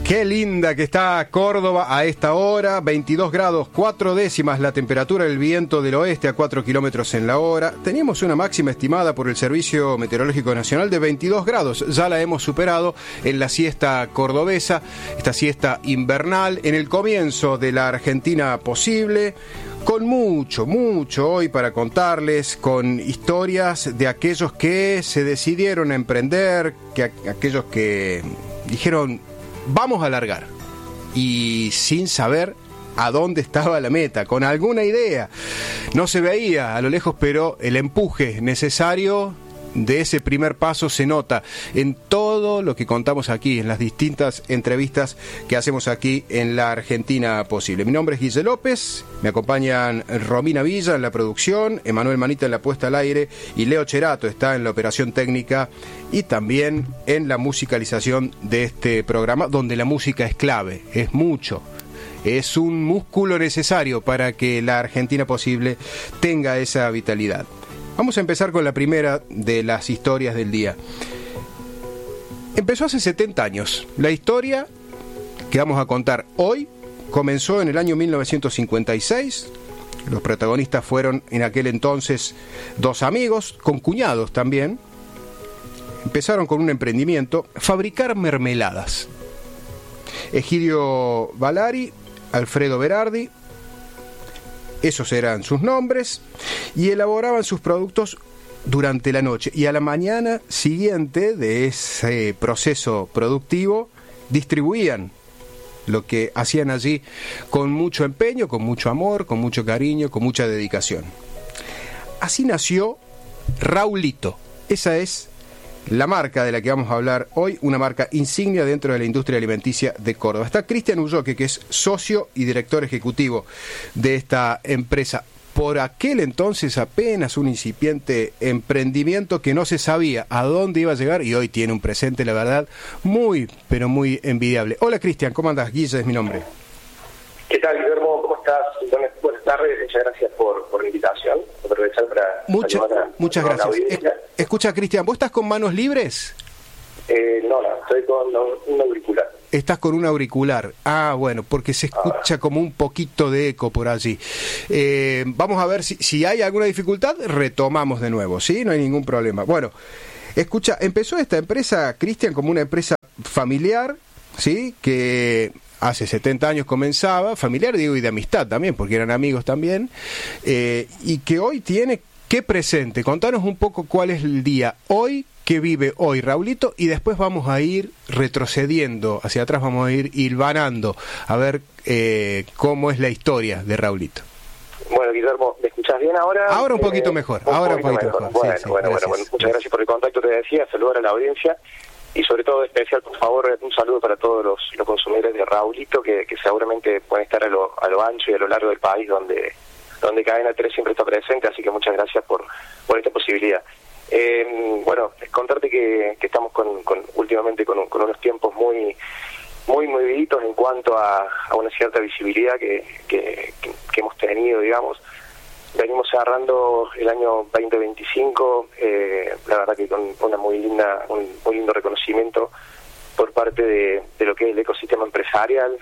Qué linda que está Córdoba a esta hora, 22 grados 4 décimas la temperatura, el viento del oeste a 4 kilómetros en la hora. Teníamos una máxima estimada por el Servicio Meteorológico Nacional de 22 grados, ya la hemos superado en la siesta cordobesa, esta siesta invernal, en el comienzo de la Argentina posible, con mucho hoy para contarles, con historias de aquellos que se decidieron a emprender, que aquellos que dijeron vamos a largar, y sin saber a dónde estaba la meta, con alguna idea. No se veía a lo lejos, pero el empuje necesario de ese primer paso se nota en todo lo que contamos aquí, en las distintas entrevistas que hacemos aquí en la Argentina Posible. Mi nombre es Guille López, me acompañan Romina Villa en la producción, Emanuel Manita en la puesta al aire y Leo Cherato está en la operación técnica y también en la musicalización de este programa, donde la música es clave, es mucho. Es un músculo necesario para que la Argentina Posible tenga esa vitalidad. Vamos a empezar con la primera de las historias del día. Empezó hace 70 años. La historia que vamos a contar hoy comenzó en el año 1956. Los protagonistas fueron en aquel entonces dos amigos, con cuñados también. Empezaron con un emprendimiento, fabricar mermeladas. Egidio Valari, Alfredo Berardi, esos eran sus nombres, y elaboraban sus productos durante la noche. Y a la mañana siguiente de ese proceso productivo, distribuían lo que hacían allí con mucho empeño, con mucho amor, con mucho cariño, con mucha dedicación. Así nació Raulito. Esa es la marca de la que vamos a hablar hoy, una marca insignia dentro de la industria alimenticia de Córdoba. Está Cristian Ulloque, que es socio y director ejecutivo de esta empresa. Por aquel entonces apenas un incipiente emprendimiento que no se sabía a dónde iba a llegar y hoy tiene un presente, la verdad, muy, pero muy envidiable. Hola Cristian, ¿cómo andás? Guille es mi nombre. ¿Qué tal, Guillermo? ¿Cómo estás? Buenas tardes, muchas gracias por la invitación. Aprovechar para muchas gracias. Escucha, Cristian, ¿vos estás con manos libres? No, estoy con un auricular. Estás con un auricular. Ah, bueno, porque se escucha como un poquito de eco por allí. Vamos a ver si hay alguna dificultad, retomamos de nuevo, ¿sí? No hay ningún problema. Bueno, escucha, empezó esta empresa, Cristian, como una empresa familiar, ¿sí? Que hace 70 años comenzaba, familiar digo, y de amistad también, porque eran amigos también, y que hoy tiene ¿qué presente? Contanos un poco cuál es el día hoy, qué vive hoy Raulito, y después vamos a ir retrocediendo hacia atrás, vamos a ir hilvanando a ver cómo es la historia de Raulito. Bueno, Guillermo, ¿me escuchás bien ahora? Ahora un poquito mejor, ahora un poquito mejor. Bueno, muchas gracias por el contacto, te decía, saludar a la audiencia y sobre todo especial, por favor, un saludo para todos los consumidores de Raulito que seguramente pueden estar a lo ancho y a lo largo del país donde Cadena 3 siempre está presente, así que muchas gracias por esta posibilidad. Bueno, contarte que estamos últimamente con unos tiempos muy vivitos en cuanto a una cierta visibilidad que hemos tenido, digamos. Venimos cerrando el año 2025, la verdad que con un muy lindo reconocimiento por parte de lo que es el ecosistema empresarial.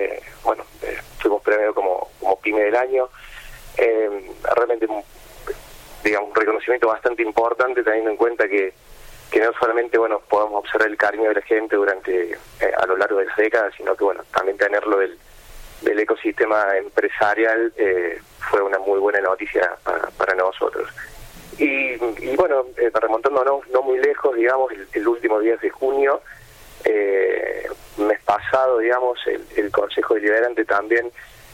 Fuimos premiados como PYME del año. Realmente, digamos, un reconocimiento bastante importante, teniendo en cuenta que no solamente podamos observar el cariño de la gente durante a lo largo de las décadas, sino que también tenerlo del ecosistema empresarial fue una muy buena noticia para nosotros. Y remontándonos no muy lejos, digamos, el último 10 de junio, mes pasado, digamos, el Consejo Deliberante también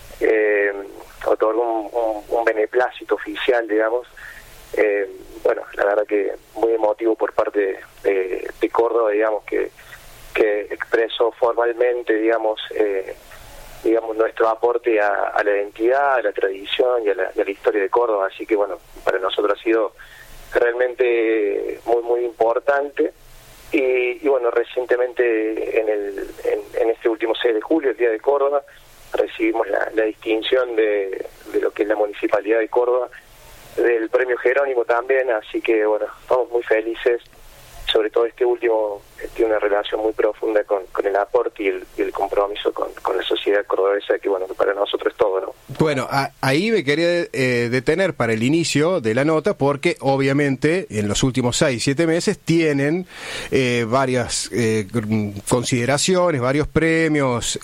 otorgó un beneplácito oficial, digamos. La verdad que muy emotivo por parte de Córdoba, digamos, que expresó formalmente, digamos, nuestro aporte a la identidad, a la tradición y a la historia de Córdoba. Así que para nosotros ha sido realmente muy importante. Y recientemente en este último 6 de julio, el Día de Córdoba, recibimos la distinción de lo que es la Municipalidad de Córdoba, del Premio Jerónimo también, así que estamos muy felices, sobre todo este último tiene una relación muy profunda con el aporte y el compromiso con la sociedad cordobesa, que bueno, que para nosotros es todo, ¿no? Bueno, ahí me quería detener para el inicio de la nota, porque obviamente en los últimos 6-7 meses tienen varias consideraciones, varios premios,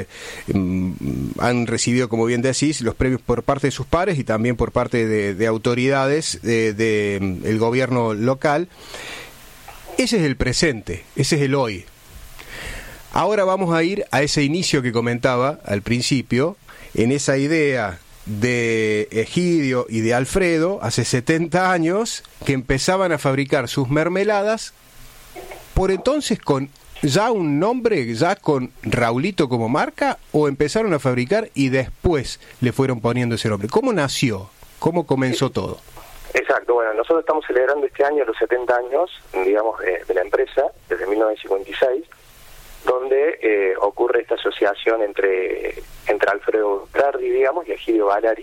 han recibido, como bien decís, los premios por parte de sus pares y también por parte de autoridades del gobierno local. Ese es el presente, ese es el hoy. Ahora vamos a ir a ese inicio que comentaba al principio, en esa idea de Egidio y de Alfredo, hace 70 años, que empezaban a fabricar sus mermeladas, por entonces con ya un nombre, ya con Raulito como marca, o empezaron a fabricar y después le fueron poniendo ese nombre. ¿Cómo nació? ¿Cómo comenzó todo? Exacto, bueno, nosotros estamos celebrando este año los 70 años, digamos, de la empresa, desde 1956, donde ocurre esta asociación entre Alfredo Berardi, digamos, y Egidio Valari,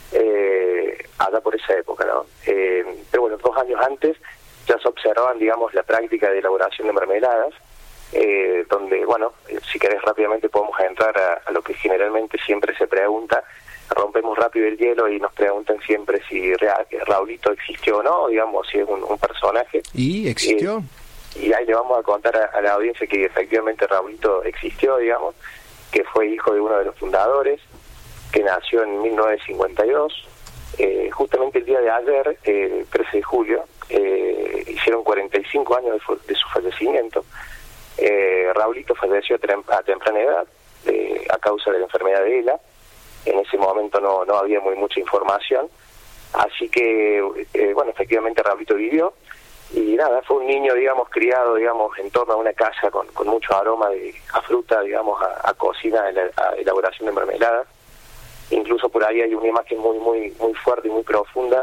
allá por esa época, ¿no? Pero bueno, 2 años antes ya se observaban, digamos, la práctica de elaboración de mermeladas, donde, bueno, si querés rápidamente podemos entrar a lo que generalmente siempre se pregunta. Rompemos rápido el hielo y nos preguntan siempre si Raulito existió o no, digamos, si es un personaje. ¿Y existió? Y ahí le vamos a contar a la audiencia que efectivamente Raulito existió, digamos, que fue hijo de uno de los fundadores, que nació en 1952. Justamente el día de ayer, 13 de julio, hicieron 45 años de su fallecimiento. Raulito falleció a temprana edad a causa de la enfermedad de ELA. En ese momento no había mucha información, así que, bueno, efectivamente Raulito vivió, y nada, fue un niño, digamos, criado, digamos, en torno a una casa con mucho aroma a fruta, digamos, a cocina, a elaboración de mermeladas. Incluso por ahí hay una imagen muy fuerte y muy profunda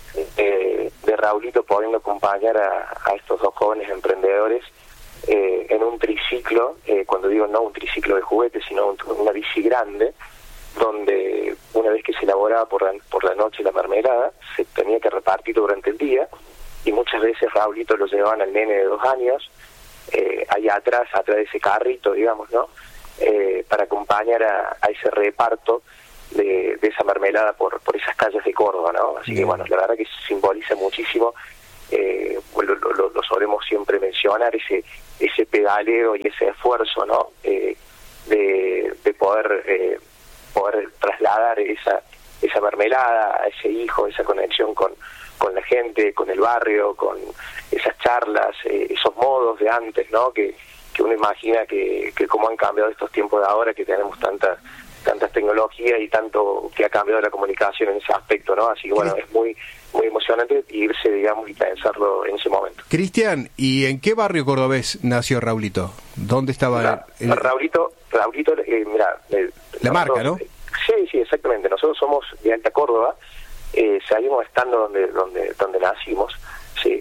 de Raulito pudiendo acompañar a estos 2 jóvenes emprendedores en un triciclo, cuando digo no un triciclo de juguetes, sino una bici grande, donde una vez que se elaboraba por la noche la mermelada, se tenía que repartir durante el día, y muchas veces Raulito lo llevaban al nene de 2 años, allá atrás de ese carrito, digamos, ¿no? Para acompañar a ese reparto de esa mermelada por esas calles de Córdoba, ¿no? Así que, bueno, la verdad que simboliza muchísimo, lo solemos siempre mencionar, ese pedaleo y ese esfuerzo, ¿no? De poder trasladar esa mermelada a ese hijo, esa conexión con la gente, con el barrio, con esas charlas, esos modos de antes, ¿no? Que uno imagina que cómo han cambiado estos tiempos de ahora, que tenemos tantas tecnologías y tanto que ha cambiado la comunicación en ese aspecto, ¿no? Así que bueno, es muy emocionante irse, digamos, y pensarlo en ese momento. Cristian, ¿y en qué barrio cordobés nació Raulito? ¿Dónde estaba? Raulito, mira... la marca, ¿no? Sí, exactamente. Nosotros somos de Alta Córdoba, seguimos estando donde nacimos, sí.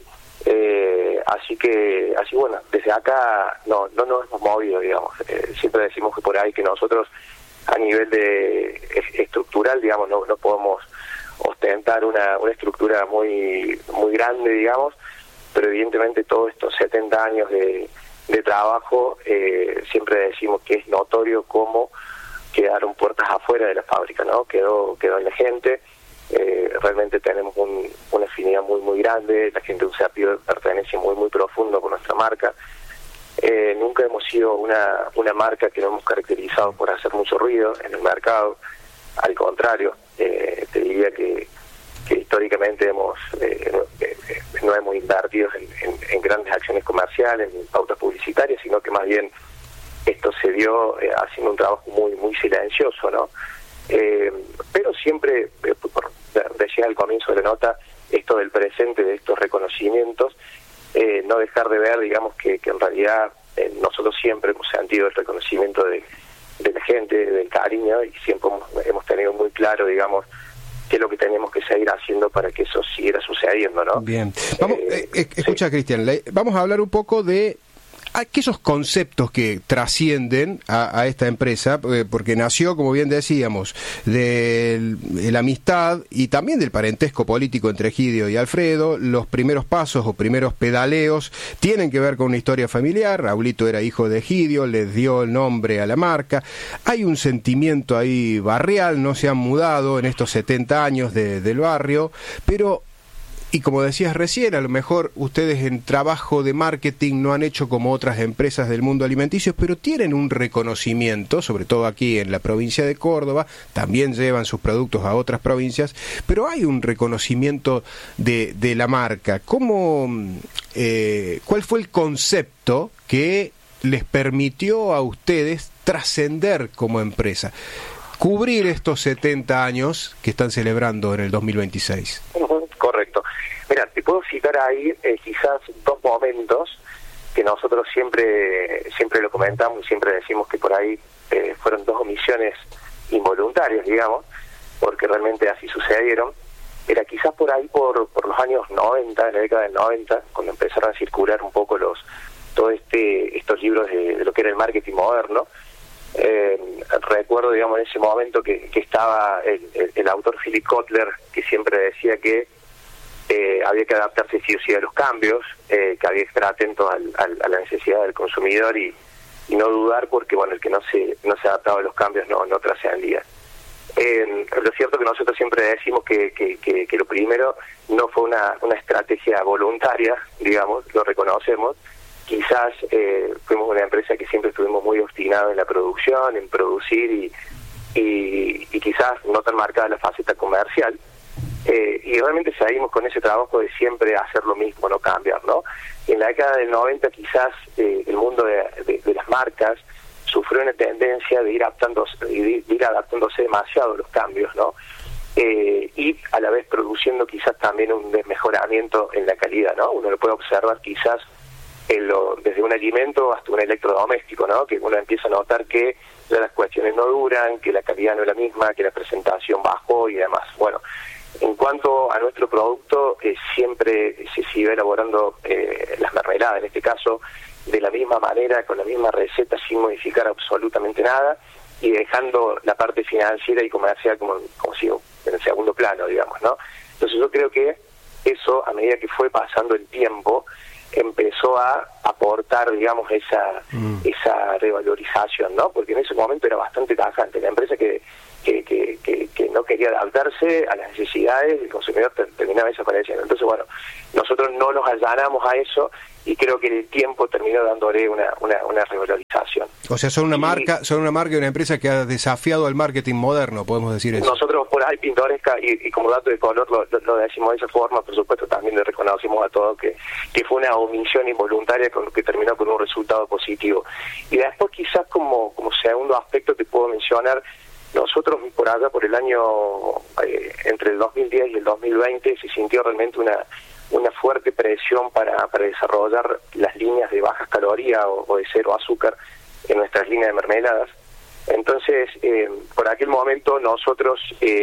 Así bueno, desde acá no nos hemos movido, digamos. Siempre decimos que por ahí que nosotros a nivel de estructural, digamos, no podemos ostentar una estructura muy grande, digamos, pero evidentemente todos estos 70 años de trabajo, siempre decimos que es notorio cómo quedaron puertas afuera de la fábrica, ¿no? Quedó en la gente. Realmente tenemos una afinidad muy grande, la gente un sentido de pertenencia muy profundo con nuestra marca. Nunca hemos sido una marca que nos hemos caracterizado por hacer mucho ruido en el mercado. Al contrario, te diría que históricamente no hemos invertido en grandes acciones comerciales, en pautas publicitarias, sino que más bien esto se dio haciendo un trabajo muy silencioso, ¿no? Pero siempre, decía al comienzo de la nota, esto del presente, de estos reconocimientos, no dejar de ver, digamos, que en realidad nosotros siempre hemos sentido el reconocimiento de la gente, del cariño, y siempre hemos tenido muy claro, digamos, qué es lo que tenemos que seguir haciendo para que eso siguiera sucediendo, ¿no? Bien. Vamos, escucha, sí. Cristian, vamos a hablar un poco de aquellos conceptos que trascienden a esta empresa, porque nació, como bien decíamos, de la amistad y también del parentesco político entre Egidio y Alfredo. Los primeros pasos o primeros pedaleos tienen que ver con una historia familiar. Raulito era hijo de Egidio, les dio el nombre a la marca. Hay un sentimiento ahí barrial, no se han mudado en estos 70 años del barrio, pero, y como decías recién, a lo mejor ustedes en trabajo de marketing no han hecho como otras empresas del mundo alimenticio, pero tienen un reconocimiento, sobre todo aquí en la provincia de Córdoba, también llevan sus productos a otras provincias, pero hay un reconocimiento de la marca. ¿Cuál fue el concepto que les permitió a ustedes trascender como empresa, cubrir estos 70 años que están celebrando en el 2026? Correcto. Mira, te puedo citar ahí quizás dos momentos que nosotros siempre lo comentamos y siempre decimos que por ahí fueron dos omisiones involuntarias, digamos, porque realmente así sucedieron. Era quizás por ahí por los años 90, en la década del 90, cuando empezaron a circular un poco estos libros de lo que era el marketing moderno. Recuerdo, digamos, en ese momento que estaba el autor Philip Kotler, que siempre decía que había que adaptarse sí o sí a los cambios, que había que estar atento a la necesidad del consumidor y no dudar, porque bueno, el que no se adaptaba a los cambios no trascendía. Lo cierto que nosotros siempre decimos que lo primero no fue una estrategia voluntaria, digamos, lo reconocemos. Quizás fuimos una empresa que siempre estuvimos muy obstinados en la producción, en producir y quizás no tan marcada la faceta comercial. Y realmente seguimos con ese trabajo de siempre hacer lo mismo, no cambiar, ¿no? En la década del 90 quizás el mundo de las marcas sufrió una tendencia de ir adaptándose demasiado a los cambios, ¿no? Y a la vez produciendo quizás también un desmejoramiento en la calidad, ¿no? Uno lo puede observar quizás desde un alimento hasta un electrodoméstico, ¿no? Que uno empieza a notar que las cuestiones no duran, que la calidad no es la misma, que la presentación bajó y demás. Bueno, en cuanto a nuestro producto, siempre se sigue elaborando las mermeladas, en este caso, de la misma manera, con la misma receta, sin modificar absolutamente nada, y dejando la parte financiera y comercial como sigo en el segundo plano, digamos, ¿no? Entonces yo creo que eso, a medida que fue pasando el tiempo, empezó a aportar, digamos, esa revalorización, ¿no? Porque en ese momento era bastante tajante. La empresa que no quería adaptarse a las necesidades del consumidor terminaba desapareciendo. Entonces, bueno, nosotros no nos allanamos a eso y creo que el tiempo terminó dándole una revalorización. O sea, son una marca y una empresa que ha desafiado al marketing moderno, podemos decir eso. Nosotros por ahí pintoresca y como dato de color lo decimos de esa forma. Por supuesto también le reconocimos a todos que fue una omisión involuntaria que terminó con un resultado positivo. Y después quizás como segundo aspecto te puedo mencionar, nosotros por allá por el año entre el 2010 y el 2020 se sintió realmente una fuerte presión para desarrollar las líneas de bajas calorías o de cero azúcar en nuestras líneas de mermeladas. Entonces, por aquel momento nosotros,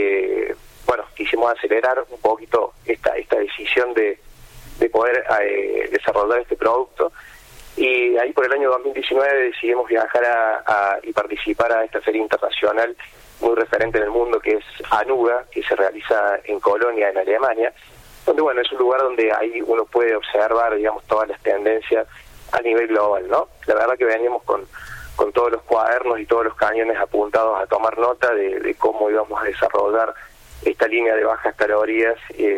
quisimos acelerar un poquito esta decisión de poder desarrollar este producto. Y ahí por el año 2019 decidimos viajar y participar a esta feria internacional muy referente en el mundo, que es Anuga, que se realiza en Colonia, en Alemania, donde bueno, es un lugar donde ahí uno puede observar, digamos, todas las tendencias a nivel global, ¿no? La verdad que veníamos con todos los cuadernos y todos los cañones apuntados a tomar nota de cómo íbamos a desarrollar esta línea de bajas calorías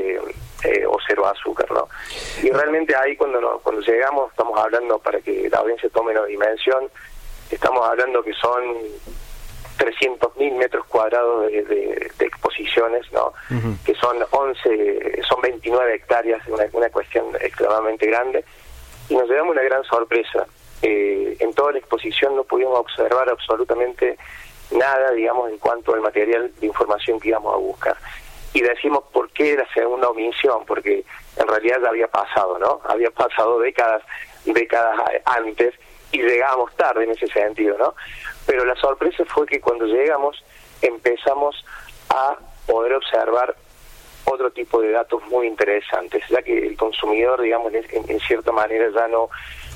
o cero azúcar, ¿no? Y realmente ahí cuando llegamos, estamos hablando, para que la audiencia tome una dimensión, estamos hablando que son 300.000 metros cuadrados de exposiciones, ¿no? Uh-huh. Que son 29 hectáreas, una cuestión extremadamente grande, y nos llevamos una gran sorpresa. En toda la exposición no pudimos observar absolutamente nada, digamos, en cuanto al material de información que íbamos a buscar. Y decimos, ¿por qué la segunda omisión? Porque en realidad ya había pasado, ¿no? Había pasado décadas antes y llegábamos tarde en ese sentido, ¿no? Pero la sorpresa fue que cuando llegamos empezamos a poder observar otro tipo de datos muy interesantes, ya que el consumidor, digamos, en cierta manera ya no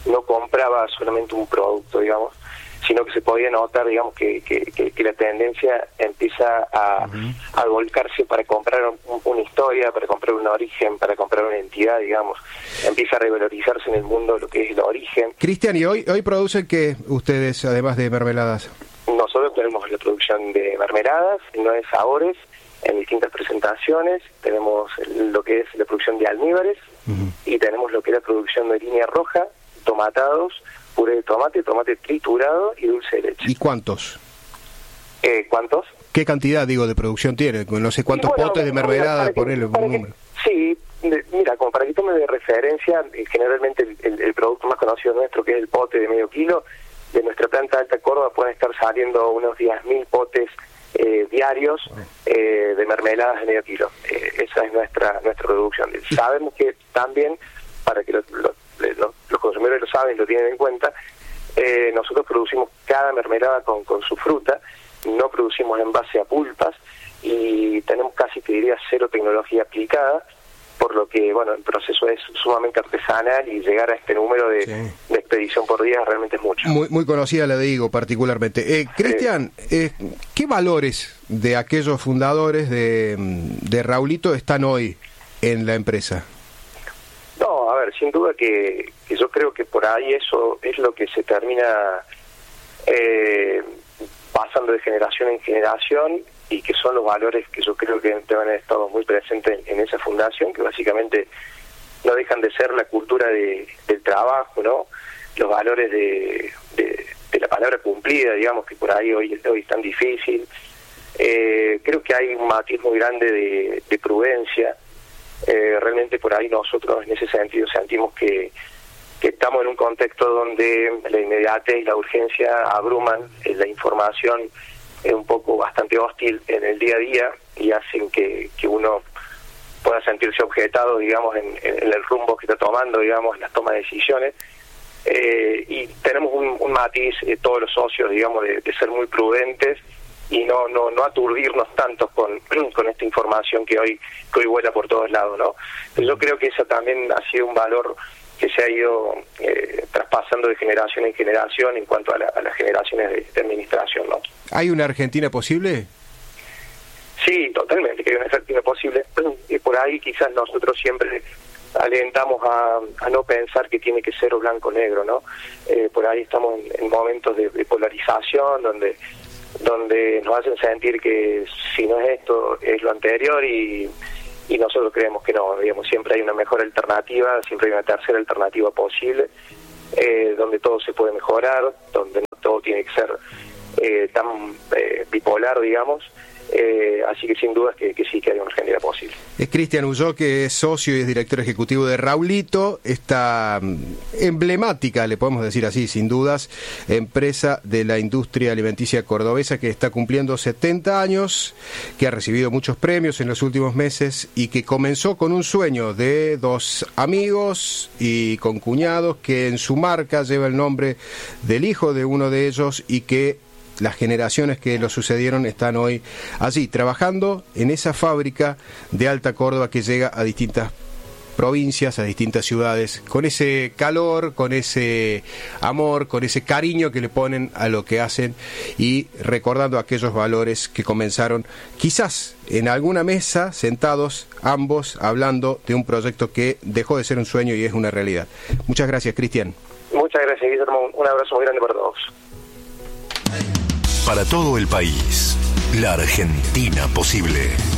no compraba solamente un producto, digamos, sino que se podía notar, digamos, que la tendencia empieza a volcarse para comprar una historia, para comprar un origen, para comprar una entidad, digamos. Empieza a revalorizarse en el mundo lo que es el origen. Cristian, ¿y hoy producen qué ustedes, además de mermeladas? Nosotros tenemos la producción de mermeladas, 9 sabores, en distintas presentaciones. Tenemos lo que es la producción de almíbares, y tenemos lo que es la producción de línea roja, tomatados, puré de tomate, tomate triturado y dulce de leche. ¿Y cuántos? ¿Cuántos? ¿Qué cantidad, digo, de producción tiene? No sé cuántos potes de mermelada, ponerle un número. Sí, mira, como para que tome de referencia, generalmente el producto más conocido nuestro, que es el pote de medio kilo, de nuestra planta Alta Córdoba pueden estar saliendo unos 10.000 potes diarios de mermeladas de medio kilo. Esa es nuestra producción. Sabemos que también, para que los consumidores lo saben, lo tienen en cuenta, nosotros producimos cada mermelada con su fruta, no producimos en base a pulpas, y tenemos casi, te diría, cero tecnología aplicada, por lo que, bueno, el proceso es sumamente artesanal, y llegar a este número de expedición por día realmente es mucho. Muy conocida la de Higo, particularmente. Cristian, ¿qué valores de aquellos fundadores de Raulito están hoy en la empresa? No, a ver, sin duda que yo creo que por ahí eso es lo que se termina pasando de generación en generación, y que son los valores que yo creo que deben haber estado muy presentes en esa fundación, que básicamente no dejan de ser la cultura del trabajo, ¿no? Los valores de la palabra cumplida, digamos, que por ahí hoy es tan difícil. Creo que hay un matiz muy grande de prudencia. Realmente por ahí nosotros en ese sentido sentimos que estamos en un contexto donde la inmediatez y la urgencia abruman, la información es un poco bastante hostil en el día a día, y hacen que uno pueda sentirse objetado, digamos, en el rumbo que está tomando, digamos, en las tomas de decisiones. Y tenemos un matiz, todos los socios, digamos, de ser muy prudentes y no aturdirnos tanto con esta información que hoy vuela por todos lados, ¿no? Entonces yo creo que eso también ha sido un valor que se ha ido traspasando de generación en generación en cuanto a las generaciones de administración, ¿no? ¿Hay una Argentina posible? Sí, totalmente, que hay una Argentina posible. Y por ahí quizás nosotros siempre alentamos a no pensar que tiene que ser o blanco o negro, ¿no? Por ahí estamos en momentos de polarización, donde nos hacen sentir que si no es esto, es lo anterior, y nosotros creemos que no, digamos, siempre hay una mejor alternativa, siempre hay una tercera alternativa posible, donde todo se puede mejorar, donde no todo tiene que ser tan bipolar, digamos. Así que sin dudas que sí, que hay una Argentina posible. Es Cristian Ulloa, que es socio y es director ejecutivo de Raulito, esta emblemática, le podemos decir así, sin dudas, empresa de la industria alimenticia cordobesa, que está cumpliendo 70 años, que ha recibido muchos premios en los últimos meses, y que comenzó con un sueño de dos amigos y con cuñados, que en su marca lleva el nombre del hijo de uno de ellos, y que las generaciones que lo sucedieron están hoy allí, trabajando en esa fábrica de Alta Córdoba que llega a distintas provincias, a distintas ciudades, con ese calor, con ese amor, con ese cariño que le ponen a lo que hacen, y recordando aquellos valores que comenzaron quizás en alguna mesa, sentados ambos, hablando de un proyecto que dejó de ser un sueño y es una realidad. Muchas gracias, Cristian. Muchas gracias, Guillermo. Un abrazo muy grande para todos. Para todo el país, la Argentina posible.